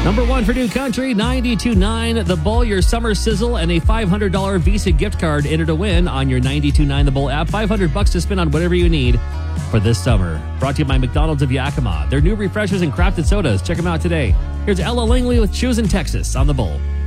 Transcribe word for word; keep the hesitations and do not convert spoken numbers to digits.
Number one for New Country, ninety-two point nine The Bull, your summer sizzle, and a five hundred dollars Visa gift card. Enter to win on your ninety-two point nine The Bull app. five hundred bucks to spend on whatever you need for this summer. Brought to you by McDonald's of Yakima. Their new refreshers and crafted sodas. Check them out today. Here's Ella Langley with Choosing Texas on The Bull.